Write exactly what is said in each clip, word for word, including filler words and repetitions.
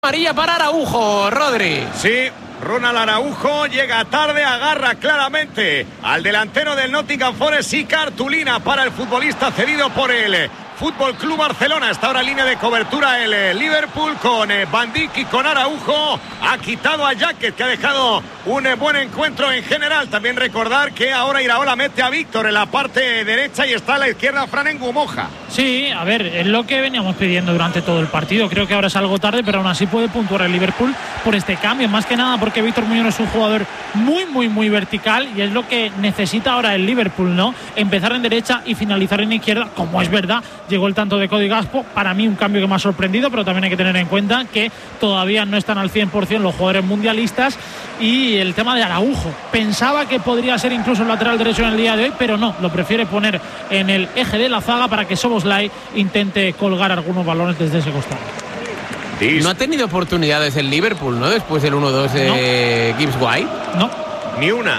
Amarilla para Araujo, Rodri. Sí, Ronald Araujo llega tarde, agarra claramente al delantero del Nottingham Forest y cartulina para el futbolista cedido por el Fútbol Club Barcelona. Está ahora en línea de cobertura el Liverpool con Van Dijk y con Araujo. Ha quitado a Jacket, que ha dejado un buen encuentro en general. También recordar que ahora Iraola mete a Víctor en la parte derecha y está a la izquierda Fran Ngumoja. Sí, a ver, es lo que veníamos pidiendo durante todo el partido. Creo que ahora es algo tarde, pero aún así puede puntuar el Liverpool por este cambio. Más que nada porque Víctor Muñoz es un jugador muy, muy, muy vertical y es lo que necesita ahora el Liverpool, ¿no? Empezar en derecha y finalizar en izquierda, como es verdad. Llegó el tanto de Cody Gakpo, para mí un cambio que me ha sorprendido, pero también hay que tener en cuenta que todavía no están al cien por ciento los jugadores mundialistas. Y el tema de Araujo, pensaba que podría ser incluso el lateral derecho en el día de hoy, pero no, lo prefiere poner en el eje de la zaga para que Szoboszlai intente colgar algunos balones desde ese costado. No ha tenido oportunidades el Liverpool, ¿no? Después del uno dos de no. Gibbs White. No. Ni una.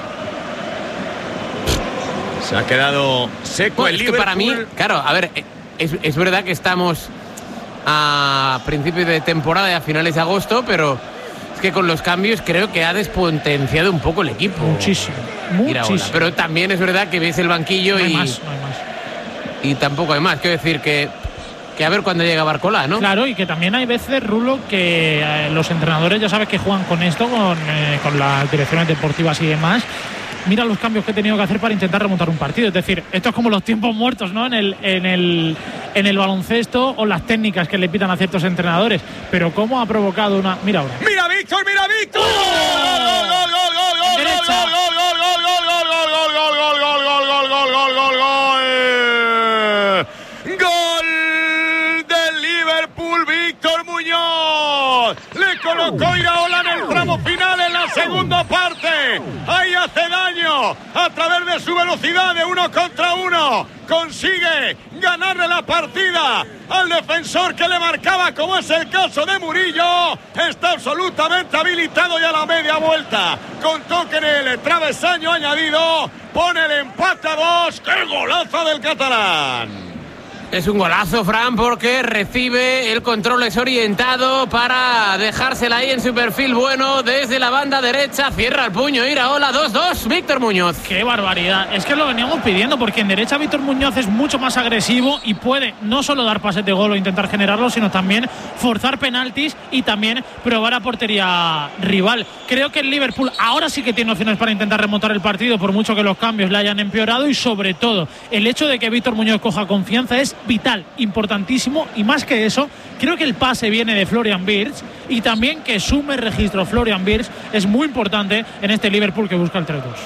Se ha quedado seco pues el es Liverpool. Que para mí, claro, a ver, es, es verdad que estamos a principios de temporada y a finales de agosto, pero es que con los cambios creo que ha despotenciado un poco el equipo. Muchísimo, muchísimo. Pero también es verdad que ves el banquillo no hay y, más, no hay más. y tampoco hay más. Quiero decir que, que a ver cuándo llega Barcola, ¿no? Claro, y que también hay veces, Rulo, que eh, los entrenadores ya sabes que juegan con esto, con, eh, con las direcciones deportivas y demás. Mira los cambios que he tenido que hacer para intentar remontar un partido. Es decir, esto es como los tiempos muertos, ¿no? En el, en el, en el baloncesto o las técnicas que le pitan a ciertos entrenadores. Pero cómo ha provocado una... Mira ahora. ¡Mira Víctor, mira Víctor! Derecha. ¡Gol del Liverpool, Víctor Muñoz! Le colocó Iraola en el tramo final en la segunda parte. Ahí hace daño a través de su velocidad de uno contra uno. Consigue ganarle la partida al defensor que le marcaba, como es el caso de Murillo. Está absolutamente habilitado ya a la media vuelta. Con toque en el travesaño añadido, pone el empate a dos. ¡Qué golazo del catalán! Es un golazo, Fran, porque recibe el control desorientado para dejársela ahí en su perfil bueno desde la banda derecha. Cierra el puño Iraola. Dos dos, Víctor Muñoz. ¡Qué barbaridad! Es que lo veníamos pidiendo, porque en derecha Víctor Muñoz es mucho más agresivo y puede no solo dar pases de gol o intentar generarlo, sino también forzar penaltis y también probar a portería rival. Creo que el Liverpool ahora sí que tiene opciones para intentar remontar el partido, por mucho que los cambios le hayan empeorado, y sobre todo el hecho de que Víctor Muñoz coja confianza es vital, importantísimo, y más que eso, creo que el pase viene de Florian Wirtz y también que sume registro Florian Wirtz es muy importante en este Liverpool que busca el tres dos.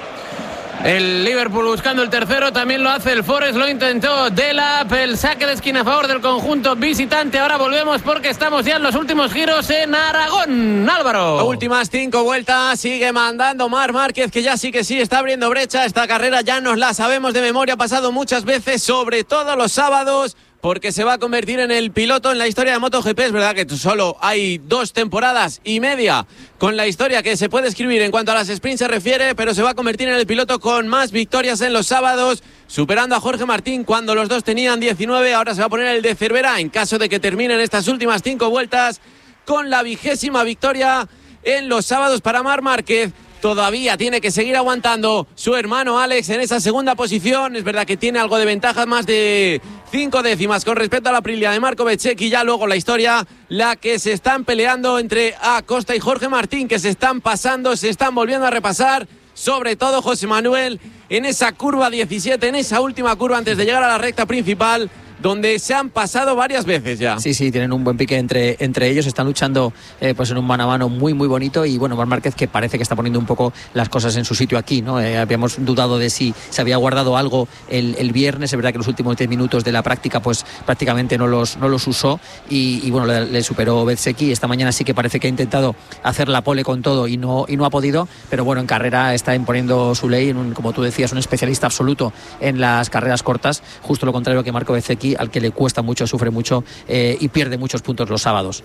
El Liverpool buscando el tercero, también lo hace el Forest, lo intentó Delap, el saque de esquina a favor del conjunto visitante. Ahora volvemos porque estamos ya en los últimos giros en Aragón. Álvaro. Últimas cinco vueltas, sigue mandando Marc Márquez, que ya sí que sí está abriendo brecha. Esta carrera ya nos la sabemos de memoria, ha pasado muchas veces, sobre todo los sábados, porque se va a convertir en el piloto en la historia de MotoGP. Es verdad que solo hay dos temporadas y media con la historia que se puede escribir en cuanto a las sprints se refiere, pero se va a convertir en el piloto con más victorias en los sábados, superando a Jorge Martín cuando los dos tenían diecinueve. Ahora se va a poner el de Cervera en caso de que terminen estas últimas cinco vueltas con la vigésima victoria en los sábados para Marc Márquez. Todavía tiene que seguir aguantando su hermano Alex en esa segunda posición. Es verdad que tiene algo de ventaja, más de cinco décimas con respecto a la Aprilia de Marco Bezzecchi. Ya luego la historia, la que se están peleando entre Acosta y Jorge Martín, que se están pasando, se están volviendo a repasar. Sobre todo José Manuel en esa curva diecisiete, en esa última curva antes de llegar a la recta principal, donde se han pasado varias veces ya. Sí, sí, tienen un buen pique entre, entre ellos, están luchando eh, pues en un mano a mano muy, muy bonito, y bueno, Marc Márquez, que parece que está poniendo un poco las cosas en su sitio aquí, ¿no? Eh, habíamos dudado de si se había guardado algo el, el viernes. Es verdad que los últimos diez minutos de la práctica pues prácticamente no los, no los usó, y, y bueno, le, le superó Bezzecchi. Esta mañana sí que parece que ha intentado hacer la pole con todo y no, y no ha podido, pero bueno, en carrera está imponiendo su ley, en un, como tú decías, un especialista absoluto en las carreras cortas, justo lo contrario que Marco Bezzecchi, al que le cuesta mucho, sufre mucho eh, y pierde muchos puntos los sábados.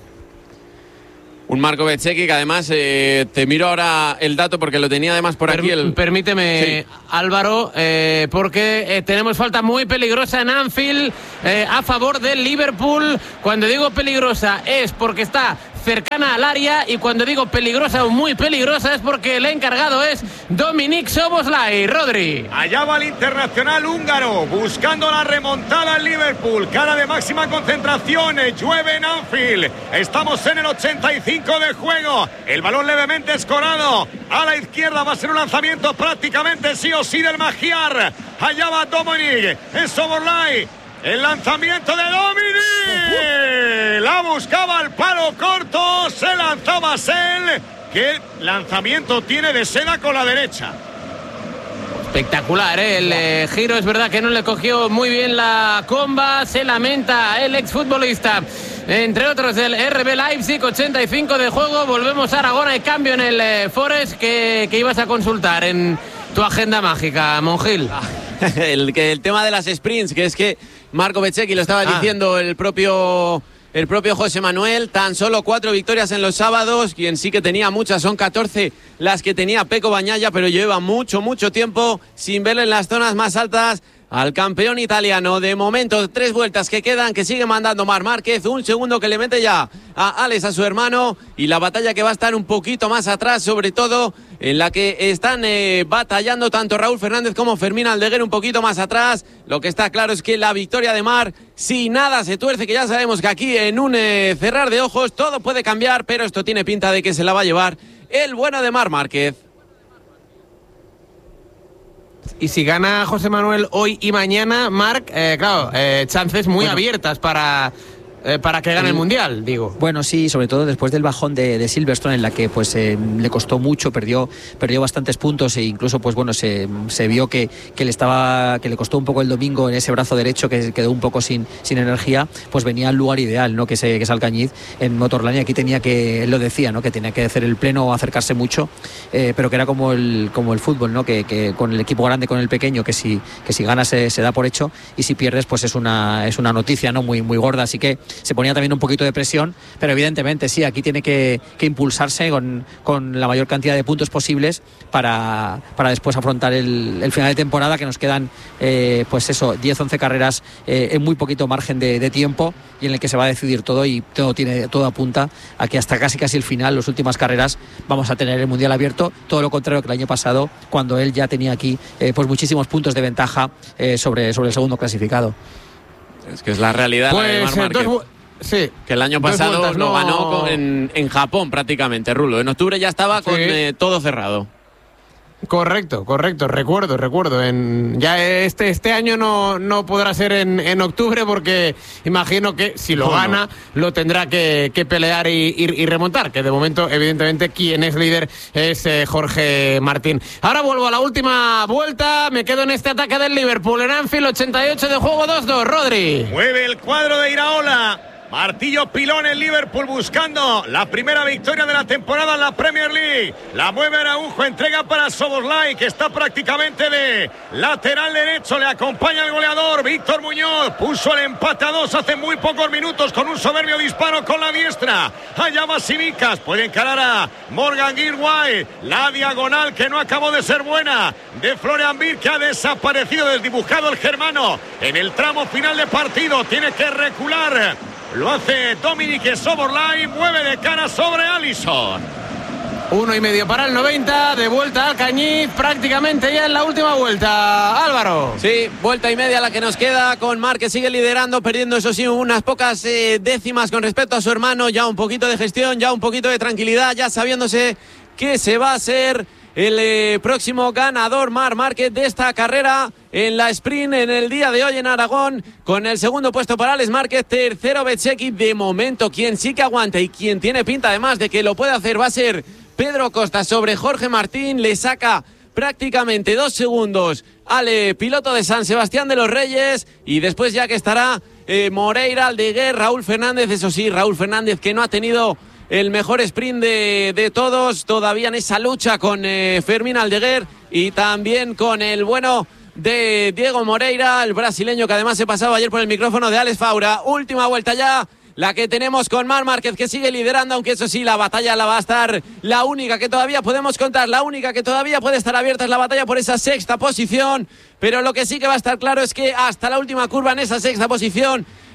Un Marco Bezzecchi que además, eh, te miro ahora el dato porque lo tenía además por aquí. El... Permíteme, sí. Álvaro, eh, porque eh, tenemos falta muy peligrosa en Anfield eh, a favor del Liverpool. Cuando digo peligrosa es porque está cercana al área, y cuando digo peligrosa o muy peligrosa es porque el encargado es Dominik Szoboszlai. Rodri. Allá va el internacional húngaro buscando la remontada en Liverpool, cara de máxima concentración, llueve en Anfield, estamos en el ochenta y cinco de juego, el balón levemente escorado a la izquierda, va a ser un lanzamiento prácticamente sí o sí del Magyar. Allá va Dominik Szoboszlai, el lanzamiento de Dominik, la buscaba al palo corto, se lanzaba Sel. ¿Qué lanzamiento tiene de seda con la derecha? Espectacular, ¿eh? El eh, giro es verdad que no le cogió muy bien la comba, se lamenta el exfutbolista, entre otros del R B Leipzig. Ochenta y cinco de juego, volvemos a Aragón, hay cambio en el eh, Forest que, que ibas a consultar en tu agenda mágica, Monjil. El, que el tema de las sprints, que es que Marco Bezzecchi lo estaba ah. diciendo el propio... El propio José Manuel, tan solo cuatro victorias en los sábados, quien sí que tenía muchas, son catorce las que tenía Pecco Bagnaia, pero lleva mucho, mucho tiempo sin verlo en las zonas más altas al campeón italiano. De momento, tres vueltas que quedan, que sigue mandando Marc Márquez, un segundo que le mete ya a Alex, a su hermano, y la batalla que va a estar un poquito más atrás, sobre todo en la que están eh, batallando tanto Raúl Fernández como Fermín Aldeguer, un poquito más atrás. Lo que está claro es que la victoria de Marc, si nada se tuerce, que ya sabemos que aquí en un eh, cerrar de ojos todo puede cambiar, pero esto tiene pinta de que se la va a llevar el bueno de Marc Márquez. Y si gana José Manuel hoy y mañana, Marc, eh, claro, eh, chances muy bueno. abiertas para... Eh, para que gane el Mundial, digo. Bueno, sí, sobre todo después del bajón de, de Silverstone, en la que pues eh, le costó mucho, perdió perdió bastantes puntos, e incluso pues bueno se, se vio que, que le estaba que le costó un poco el domingo en ese brazo derecho, que quedó un poco sin, sin energía. Pues venía al lugar ideal, ¿no? Que, se, que es Alcañiz en Motorland, y aquí tenía que, él lo decía, ¿no? Que tenía que hacer el pleno o acercarse mucho, eh, pero que era como el como el fútbol, ¿no? Que, que con el equipo grande, con el pequeño, que si que si ganas se, se da por hecho, y si pierdes pues es una es una noticia, ¿no? Muy muy gorda, así que se ponía también un poquito de presión, pero evidentemente sí, aquí tiene que, que impulsarse con, con la mayor cantidad de puntos posibles para, para después afrontar el, el final de temporada, que nos quedan eh, pues eso, diez once carreras eh, en muy poquito margen de, de tiempo, y en el que se va a decidir todo, y todo tiene todo apunta a que hasta casi casi el final, las últimas carreras, vamos a tener el Mundial abierto, todo lo contrario que el año pasado, cuando él ya tenía aquí eh, pues muchísimos puntos de ventaja eh, sobre, sobre el segundo clasificado. Es que es la realidad, pues, la de Marc Márquez. Entonces... Sí, que el año pasado vueltas, lo no... ganó con, en, en Japón prácticamente, Rulo. En octubre ya estaba sí. con eh, todo cerrado. Correcto, correcto, recuerdo, recuerdo. En, ya este, este año no, no podrá ser en, en octubre, porque imagino que si lo oh, gana no. lo tendrá que, que pelear y, y, y remontar, que de momento evidentemente quien es líder es eh, Jorge Martín. Ahora vuelvo a la última vuelta, me quedo en este ataque del Liverpool en Anfield, ochenta y ocho de juego, dos dos, Rodri. Mueve el cuadro de Iraola. Martillo pilón en Liverpool buscando la primera victoria de la temporada en la Premier League. La mueve Araujo, entrega para Szoboszlai, que está prácticamente de lateral derecho. Le acompaña el goleador Víctor Muñoz. Puso el empate a dos hace muy pocos minutos con un soberbio disparo con la diestra. Allá va Simicas, puede encarar a Morgan Guirguay. La diagonal que no acabó de ser buena de Florian Wirtz, que ha desaparecido, desdibujado el germano en el tramo final de partido. Tiene que recular. Lo hace Dominik Szoboszlai, mueve de cara sobre Alisson. Uno y medio para el noventa, de vuelta al Alcañiz, prácticamente ya en la última vuelta. Álvaro. Sí, vuelta y media la que nos queda, con Marc, que sigue liderando, perdiendo eso sí unas pocas eh, décimas con respecto a su hermano. Ya un poquito de gestión, ya un poquito de tranquilidad, ya sabiéndose que se va a ser el eh, próximo ganador, Marc Márquez, de esta carrera en la sprint en el día de hoy en Aragón, con el segundo puesto para Alex Márquez, tercero Bezzecchi. De momento quien sí que aguanta y quien tiene pinta además de que lo puede hacer va a ser Pedro Costa sobre Jorge Martín. Le saca prácticamente dos segundos al eh, piloto de San Sebastián de los Reyes, y después ya que estará eh, Moreira, Aldeguer, Raúl Fernández. Eso sí, Raúl Fernández, que no ha tenido el mejor sprint de, de todos, todavía en esa lucha con eh, Fermín Aldeguer, y también con el bueno de Diego Moreira, el brasileño, que además se pasaba ayer por el micrófono de Alex Faura. Última vuelta ya, la que tenemos con Marc Márquez, que sigue liderando, aunque eso sí, la batalla la va a estar, la única que todavía podemos contar, la única que todavía puede estar abierta es la batalla por esa sexta posición, pero lo que sí que va a estar claro es que hasta la última curva en esa sexta posición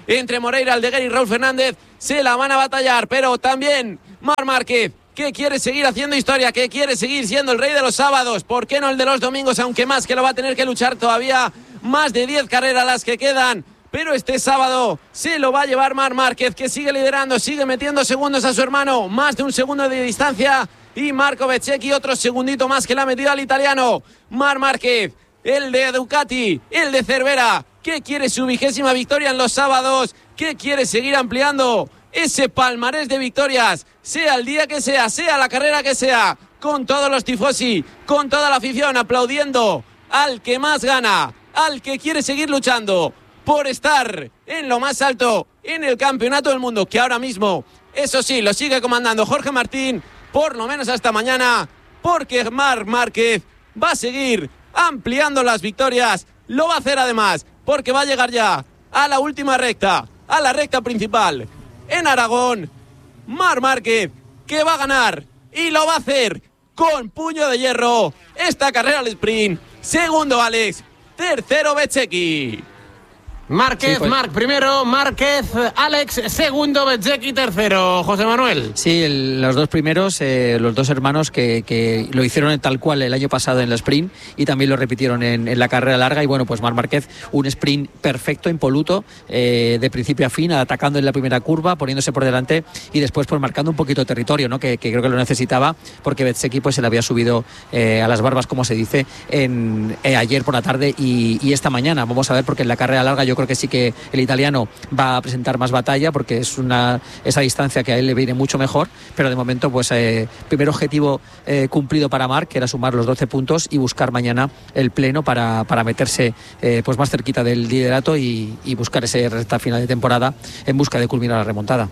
entre Moreira Aldeguer y Raúl Fernández. Se la van a batallar, pero también Marc Márquez, que quiere seguir haciendo historia, que quiere seguir siendo el rey de los sábados. ¿Por qué no el de los domingos? Aunque más que lo va a tener que luchar todavía. Más de diez carreras las que quedan. Pero este sábado se lo va a llevar Marc Márquez, que sigue liderando, sigue metiendo segundos a su hermano. Más de un segundo de distancia. Y Marco Bezzecchi otro segundito más que le ha metido al italiano. Marc Márquez, el de Ducati, el de Cervera, que quiere su vigésima victoria en los sábados, que quiere seguir ampliando ese palmarés de victorias, sea el día que sea, sea la carrera que sea, con todos los tifosi, con toda la afición aplaudiendo al que más gana, al que quiere seguir luchando por estar en lo más alto en el campeonato del mundo, que ahora mismo, eso sí, lo sigue comandando Jorge Martín, por lo menos hasta mañana, porque Marc Márquez va a seguir ampliando las victorias, lo va a hacer además, porque va a llegar ya a la última recta, a la recta principal en Aragón. Marc Márquez, que va a ganar y lo va a hacer con puño de hierro esta carrera al sprint. Segundo Alex, tercero Bezzecchi. Márquez, sí, pues. Marc primero, Márquez, Alex segundo, Bezzecchi tercero. José Manuel. Sí, el, los dos primeros, eh, los dos hermanos que, que lo hicieron tal cual el año pasado en la sprint y también lo repitieron en, en la carrera larga. Y bueno, pues Marc Márquez, un sprint perfecto, impoluto, eh, de principio a fin, atacando en la primera curva, poniéndose por delante y después pues marcando un poquito de territorio, ¿no? que, que creo que lo necesitaba, porque Bezzecchi pues se le había subido eh, a las barbas, como se dice, en, eh, ayer por la tarde y, y esta mañana. Vamos a ver, porque en la carrera larga yo creo que sí que el italiano va a presentar más batalla, porque es una esa distancia que a él le viene mucho mejor, pero de momento pues eh, primer objetivo eh, cumplido para Marc, que era sumar los doce puntos y buscar mañana el pleno para, para meterse eh, pues más cerquita del liderato y, y buscar ese recta final de temporada en busca de culminar la remontada.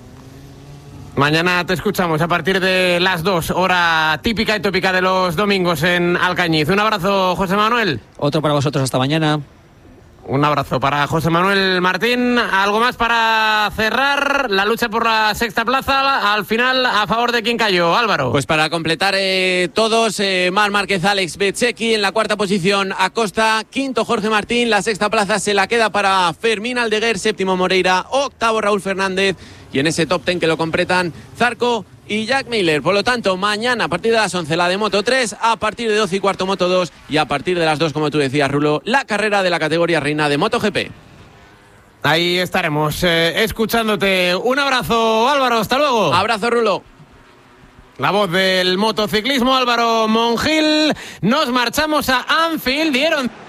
Mañana te escuchamos a partir de las dos, hora típica y tópica de los domingos en Alcañiz. Un abrazo, José Manuel. Otro para vosotros, hasta mañana. Un abrazo para José Manuel Martín. ¿Algo más para cerrar la lucha por la sexta plaza? Al final, ¿a favor de quién cayó, Álvaro? Pues para completar eh, todos, eh, Marc Márquez, Alex Bezzecchi en la cuarta posición, Acosta, quinto Jorge Martín, la sexta plaza se la queda para Fermín Aldeguer, séptimo Moreira, octavo Raúl Fernández y en ese top ten que lo completan Zarco y Jack Miller. Por lo tanto, mañana a partir de las once la de Moto tres, a partir de doce y cuarto Moto dos y a partir de las dos, como tú decías, Rulo, la carrera de la categoría reina de MotoGP. Ahí estaremos eh, escuchándote. Un abrazo, Álvaro, hasta luego. Abrazo, Rulo. La voz del motociclismo, Álvaro Mongil. Nos marchamos a Anfield. Dieron...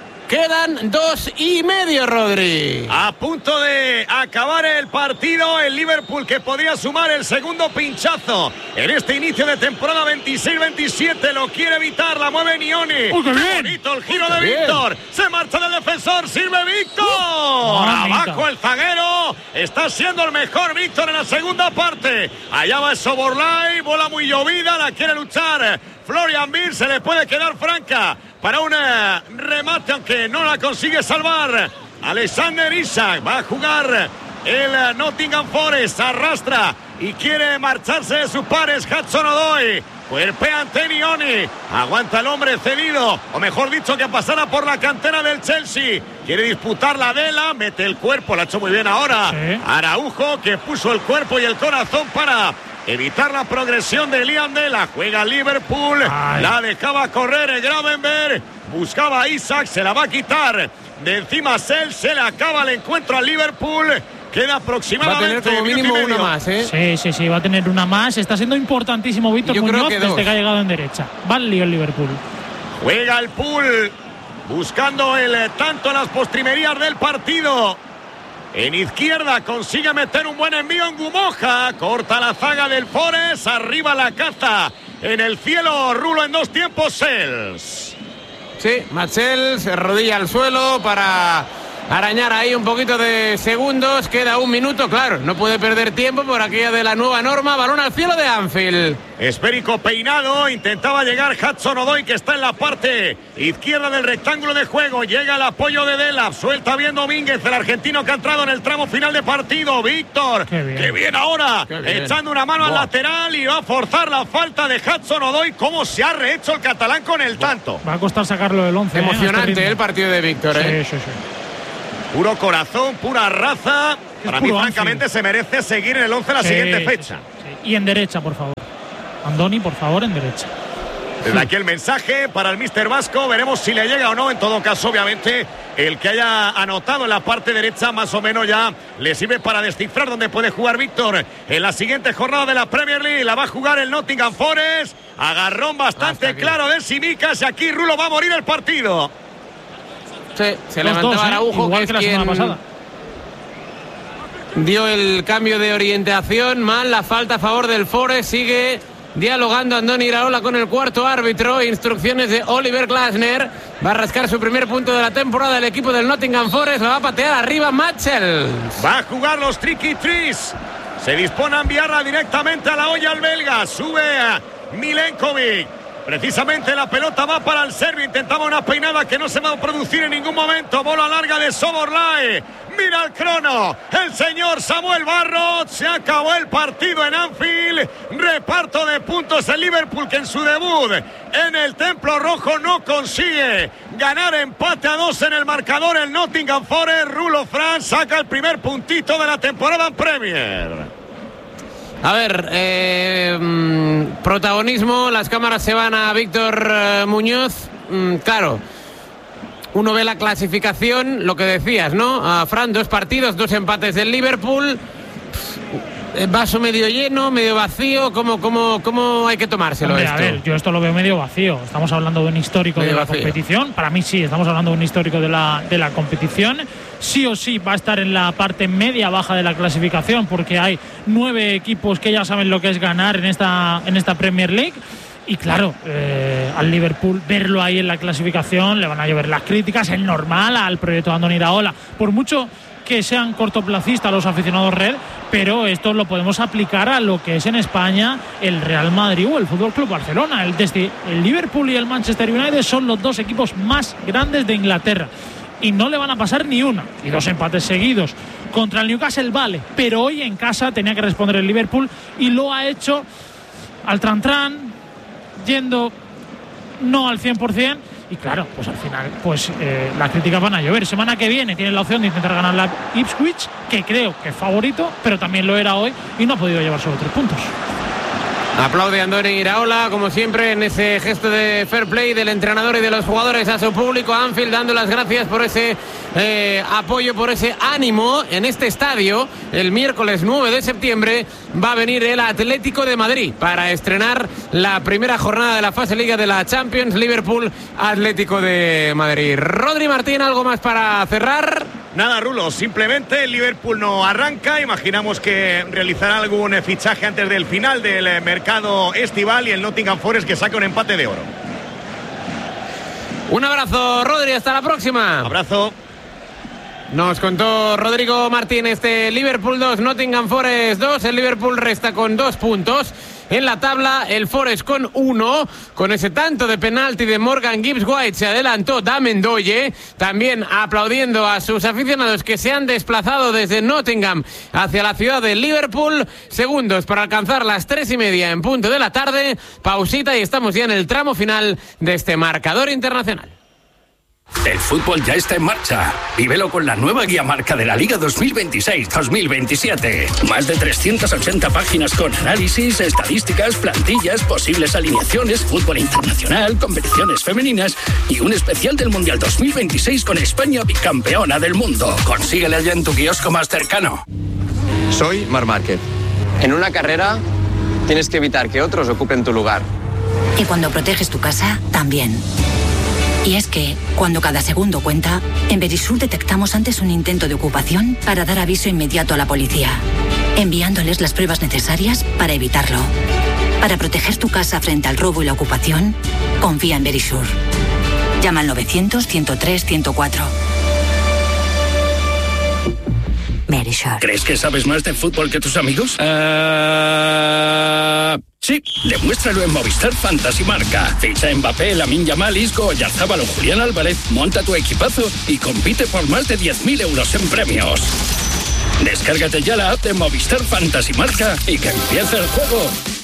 Quedan dos y medio, Rodri. A punto de acabar el partido, el Liverpool que podría sumar el segundo pinchazo en este inicio de temporada veintiséis veintisiete. Lo quiere evitar, la mueve Nioni. ¡Uy, qué bien! Bonito el giro de Bien. Víctor. Se marcha del defensor, sirve Víctor. Uh, Abajo el zaguero. Está siendo el mejor Víctor en la segunda parte. Allá va Soborlai, bola muy llovida, la quiere luchar Florian Bill, se le puede quedar franca para un remate, aunque no la consigue salvar Alexander Isak. Va a jugar el Nottingham Forest, arrastra y quiere marcharse de sus pares Hudson Odoi. Cuerpea ante Nioni, aguanta el hombre cedido, o mejor dicho, que pasara por la cantera del Chelsea. Quiere disputar la vela, mete el cuerpo, la ha hecho muy bien ahora. Sí. Araujo, que puso el cuerpo y el corazón para evitar la progresión de Liam Dela. Juega Liverpool. Ay. La dejaba correr el Gravenberg. Buscaba a Isak, se la va a quitar de encima Sel. Se le acaba el encuentro al Liverpool. Queda aproximadamente va a tener como mínimo una más, ¿eh? Sí, sí, sí, va a tener una más. Está siendo importantísimo Víctor Muñoz que desde que ha llegado en derecha. Va al lío el Liverpool. Juega el Pool, buscando el tanto en las postrimerías del partido. En izquierda consigue meter un buen envío en Gumoja. Corta la zaga del Forest. Arriba la caza en el cielo. Rulo en dos tiempos. Sels. Sí, Machel se arrodilla al suelo para arañar ahí un poquito de segundos. Queda un minuto, claro. No puede perder tiempo por aquella de la nueva norma. Balón al cielo de Anfield. Esférico peinado. Intentaba llegar Hudson Odoi, que está en la parte izquierda del rectángulo de juego. Llega el apoyo de Delap. Suelta bien Domínguez, el argentino que ha entrado en el tramo final de partido. Víctor, Qué bien. que bien ahora. Qué bien. Echando una mano Buah. al lateral y va a forzar la falta de Hudson Odoi. ¿Cómo se ha rehecho el catalán con el tanto? Va a costar sacarlo del once. Emocionante ¿eh? el partido de Víctor, ¿eh? Sí, sí, sí. Puro corazón, pura raza. Para mí, francamente, se merece seguir en el once la sí, siguiente fecha. Sí, sí. Y en derecha, por favor. Andoni, por favor, en derecha. Desde aquí el mensaje para el míster Vasco. Veremos si le llega o no. En todo caso, obviamente, el que haya anotado en la parte derecha más o menos ya le sirve para descifrar dónde puede jugar Víctor en la siguiente jornada de la Premier League. La va a jugar el Nottingham Forest. Agarrón bastante claro de Simicas. Y aquí Rulo va a morir el partido. Sí, se Los levantaba dos, ¿eh? Araujo, igual que, que la quien semana pasada. Dio el cambio de orientación. Mal la falta a favor del Forest. Sigue dialogando Andoni Iraola con el cuarto árbitro. Instrucciones de Oliver Glasner. Va a rascar su primer punto de la temporada el equipo del Nottingham Forest. La va a patear arriba Matchel. Va a jugar los Tricky Trees. Se dispone a enviarla directamente a la olla al belga. Sube a Milenkovic. Precisamente la pelota va para el serbio. Intentaba una peinada que no se va a producir en ningún momento. Bola larga de Soborlai. Mira el crono. El señor Samuel Barrot. Se acabó el partido en Anfield. Reparto de puntos el Liverpool, que en su debut en el Templo Rojo no consigue ganar. Empate a dos en el marcador. El Nottingham Forest. Rulo Franz saca el primer puntito de la temporada en Premier. A ver, eh, protagonismo, las cámaras se van a Víctor eh, Muñoz. Mm, claro, uno ve la clasificación, lo que decías, ¿no? A Fran, dos partidos, dos empates del Liverpool. Vaso medio lleno, medio vacío. ¿Cómo, cómo, cómo hay que tomárselo? Hombre, esto? A ver, yo esto lo veo medio vacío. Estamos hablando de un histórico medio de la vacío. competición. Para mí sí, estamos hablando de un histórico de la, de la competición. Sí o sí va a estar en la parte media-baja de la clasificación, porque hay nueve equipos que ya saben lo que es ganar en esta, en esta Premier League. Y claro, eh, al Liverpool verlo ahí en la clasificación le van a llover las críticas, es normal al proyecto de Andoni Iraola. Por mucho que sean cortoplacistas los aficionados red, pero esto lo podemos aplicar a lo que es en España el Real Madrid o el Fútbol Club Barcelona. El, desde el Liverpool y el Manchester United son los dos equipos más grandes de Inglaterra y no le van a pasar ni una. Y dos empates seguidos contra el Newcastle vale, pero hoy en casa tenía que responder el Liverpool y lo ha hecho al tran-tran, yendo no al cien por ciento. Y claro, pues al final pues eh, las críticas van a llover. Semana que viene tienen la opción de intentar ganar la Ipswich, que creo que es favorito, pero también lo era hoy y no ha podido llevar solo tres puntos. Aplaude Andoni Iraola, como siempre, en ese gesto de fair play del entrenador y de los jugadores a su público. Anfield dando las gracias por ese eh, apoyo, por ese ánimo en este estadio. El miércoles nueve de septiembre va a venir el Atlético de Madrid para estrenar la primera jornada de la fase Liga de la Champions. Liverpool, Atlético de Madrid. Rodri Martín, ¿algo más para cerrar? Nada, Rulo, simplemente el Liverpool no arranca. Imaginamos que realizará algún fichaje antes del final del mercado estival y el Nottingham Forest que saca un empate de oro. Un abrazo, Rodri, hasta la próxima. Abrazo. Nos contó Rodrigo Martín este Liverpool dos, Nottingham Forest dos. El Liverpool resta con dos puntos en la tabla, el Forest con uno. Con ese tanto de penalti de Morgan Gibbs-White se adelantó Damen Doye, también aplaudiendo a sus aficionados que se han desplazado desde Nottingham hacia la ciudad de Liverpool. Segundos para alcanzar las tres y media en punto de la tarde. Pausita y estamos ya en el tramo final de este marcador internacional. El fútbol ya está en marcha. Vívelo con la nueva guía marca de la Liga dos mil veintiséis dos mil veintisiete. Más de trescientas ochenta páginas con análisis, estadísticas, plantillas, posibles alineaciones, fútbol internacional, competiciones femeninas y un especial del Mundial dos mil veintiséis con España bicampeona del mundo. Consíguela ya en tu kiosco más cercano. Soy Marc Márquez. En una carrera tienes que evitar que otros ocupen tu lugar. Y cuando proteges tu casa, también. Y es que, cuando cada segundo cuenta, en Verisur detectamos antes un intento de ocupación para dar aviso inmediato a la policía, enviándoles las pruebas necesarias para evitarlo. Para proteger tu casa frente al robo y la ocupación, confía en Verisur. Llama al novecientos, ciento tres, ciento cuatro. Verisur. ¿Crees que sabes más de fútbol que tus amigos? Uh... Sí, demuéstralo en Movistar Fantasy Marca. Ficha en Mbappé, Lamine Yamal, Isco, Oyarzabal o Julián Álvarez, monta tu equipazo y compite por más de diez mil euros en premios. Descárgate ya la app de Movistar Fantasy Marca y que empiece el juego.